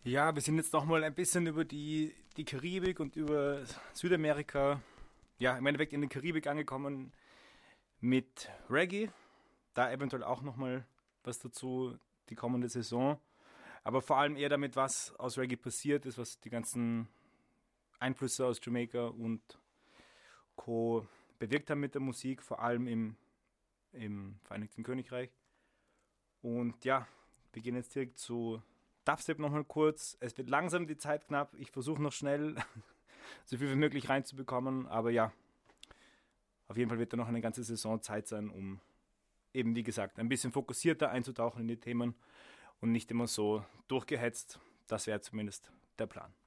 Ja, wir sind jetzt nochmal ein bisschen über die Karibik und über Südamerika, ja, im Endeffekt in die Karibik angekommen mit Reggae. Da eventuell auch nochmal was dazu, die kommende Saison. Aber vor allem eher damit, was aus Reggae passiert ist, was die ganzen Einflüsse aus Jamaika und Co. bewirkt haben mit der Musik, vor allem im Vereinigten Königreich. Und ja, wir gehen jetzt direkt zu Dubstep nochmal kurz. Es wird langsam die Zeit knapp. Ich versuche noch schnell so viel wie möglich reinzubekommen. Aber ja, auf jeden Fall wird da noch eine ganze Saison Zeit sein, um eben, wie gesagt, ein bisschen fokussierter einzutauchen in die Themen und nicht immer so durchgehetzt. Das wäre zumindest der Plan.